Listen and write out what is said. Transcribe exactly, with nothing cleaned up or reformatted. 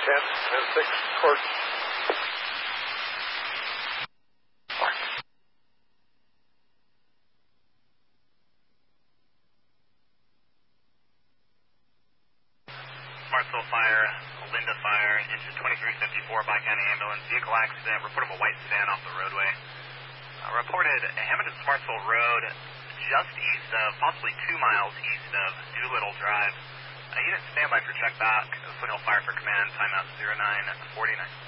ten, ten six, court. Smartsville Fire, Linda Fire, engine twenty-three fifty-four, Bi-County ambulance, vehicle accident, report of a white sedan off the roadway. Uh, reported Hamilton Smartsville Road, just east of, possibly two miles east of Doolittle Drive. Uh, unit standby for check back. Foothill Fire for command, timeout zero nine forty-nine.